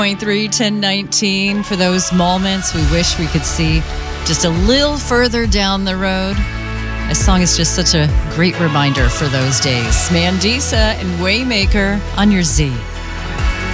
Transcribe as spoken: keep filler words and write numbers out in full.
point three, ten nineteen. For those moments we wish we could see just a little further down the road. This song is just such a great reminder for those days. Mandisa and Waymaker on your Z.